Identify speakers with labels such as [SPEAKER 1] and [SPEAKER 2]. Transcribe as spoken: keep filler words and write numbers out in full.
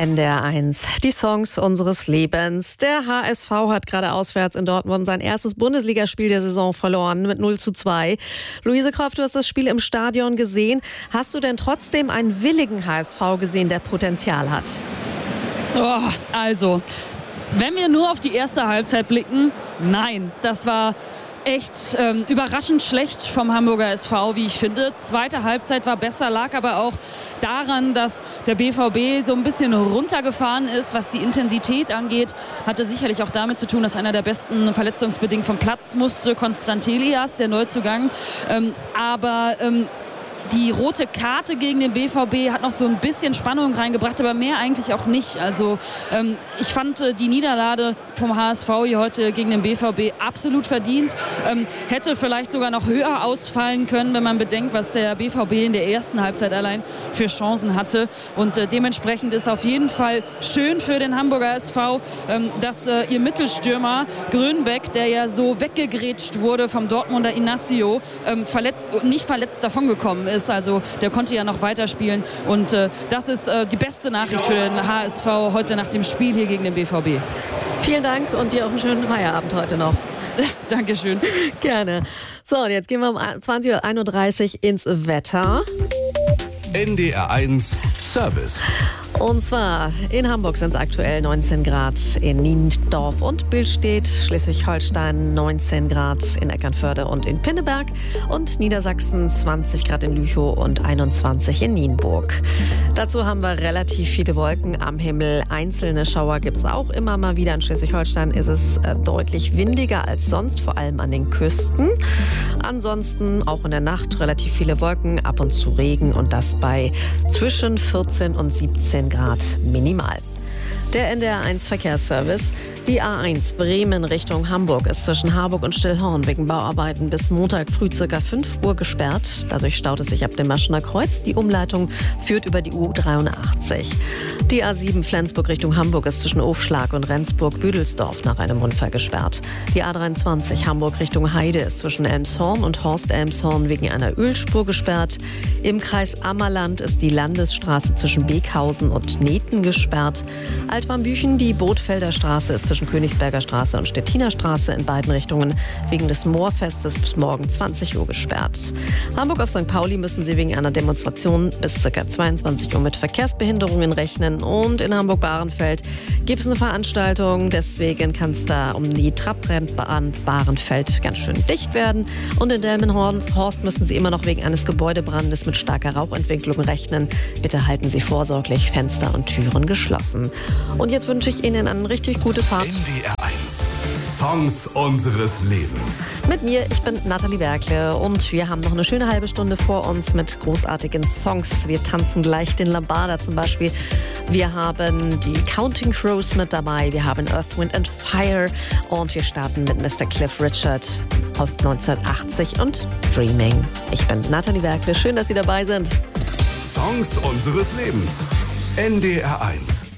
[SPEAKER 1] N D R eins, die Songs unseres Lebens. Der H S V hat gerade auswärts in Dortmund sein erstes Bundesligaspiel der Saison verloren mit null zu zwei. Luise Kroff, du hast das Spiel im Stadion gesehen. Hast du denn trotzdem einen willigen H S V gesehen, der Potenzial hat?
[SPEAKER 2] Oh, also, wenn wir nur auf die erste Halbzeit blicken, nein, das war echt ähm, überraschend schlecht vom Hamburger S V, wie ich finde. Zweite Halbzeit war besser, lag aber auch daran, dass der B V B so ein bisschen runtergefahren ist, was die Intensität angeht. Hatte sicherlich auch damit zu tun, dass einer der besten verletzungsbedingt vom Platz musste, Konstantin Elias, der Neuzugang. Ähm, aber ähm, die rote Karte gegen den B V B hat noch so ein bisschen Spannung reingebracht, aber mehr eigentlich auch nicht. Also ähm, ich fand äh, die Niederlage vom H S V hier heute gegen den B V B absolut verdient. Ähm, hätte vielleicht sogar noch höher ausfallen können, wenn man bedenkt, was der B V B in der ersten Halbzeit allein für Chancen hatte. Und äh, dementsprechend ist auf jeden Fall schön für den Hamburger S V, ähm, dass äh, ihr Mittelstürmer Grönbeck, der ja so weggegrätscht wurde vom Dortmunder Inacio, ähm, verletzt, nicht verletzt davongekommen ist. Also der konnte ja noch weiterspielen und äh, das ist äh, die beste Nachricht für den H S V heute nach dem Spiel hier gegen den B V B.
[SPEAKER 1] Vielen Dank und dir auch einen schönen Feierabend heute noch.
[SPEAKER 2] Dankeschön.
[SPEAKER 1] Gerne. So, und jetzt gehen wir um zwanzig Uhr einunddreißig ins Wetter.
[SPEAKER 3] N D R eins Service.
[SPEAKER 1] Und zwar in Hamburg sind es aktuell neunzehn Grad, in Niendorf und Billstedt, Schleswig-Holstein neunzehn Grad, in Eckernförde und in Pinneberg und Niedersachsen zwanzig Grad in Lüchow und einundzwanzig in Nienburg. Dazu haben wir relativ viele Wolken am Himmel. Einzelne Schauer gibt es auch immer mal wieder. In Schleswig-Holstein ist es äh, deutlich windiger als sonst, vor allem an den Küsten. Ansonsten auch in der Nacht relativ viele Wolken, ab und zu Regen und das bei zwischen vierzehn und siebzehn Grad minimal. Der N D R eins Verkehrsservice. Die A eins Bremen Richtung Hamburg ist zwischen Harburg und Stillhorn wegen Bauarbeiten bis Montag früh ca. fünf Uhr gesperrt. Dadurch staut es sich ab dem Maschener Kreuz. Die Umleitung führt über die U dreiundachtzig. Die A sieben Flensburg Richtung Hamburg ist zwischen Ofschlag und Rendsburg-Büdelsdorf nach einem Unfall gesperrt. Die A dreiundzwanzig Hamburg Richtung Heide ist zwischen Elmshorn und Horst-Elmshorn wegen einer Ölspur gesperrt. Im Kreis Ammerland ist die Landesstraße zwischen Beekhausen und Neten gesperrt. Altwarmbüchen, die Bootfelder Straße ist zwischen Königsberger Straße und Stettiner Straße in beiden Richtungen wegen des Moorfestes bis morgen zwanzig Uhr gesperrt. Hamburg auf Sankt Pauli müssen sie wegen einer Demonstration bis ca. zweiundzwanzig Uhr mit Verkehrsbehinderungen rechnen. Und in Hamburg-Bahrenfeld gibt es eine Veranstaltung, deswegen kann es da um die Trabrennbahn Bahrenfeld ganz schön dicht werden. Und in Delmenhorst müssen sie immer noch wegen eines Gebäudebrandes mit starker Rauchentwicklung rechnen. Bitte halten Sie vorsorglich Fenster und Türen geschlossen. Und jetzt wünsche ich Ihnen eine richtig gute Fahrt.
[SPEAKER 3] N D R eins. Songs unseres Lebens.
[SPEAKER 1] Mit mir, ich bin Nathalie Werkle und wir haben noch eine schöne halbe Stunde vor uns mit großartigen Songs. Wir tanzen gleich den Lambada zum Beispiel. Wir haben die Counting Crows mit dabei. Wir haben Earth, Wind and Fire und wir starten mit Mister Cliff Richard aus neunzehnhundertachtzig und Dreaming. Ich bin Nathalie Werkle. Schön, dass Sie dabei sind.
[SPEAKER 3] Songs unseres Lebens. N D R eins.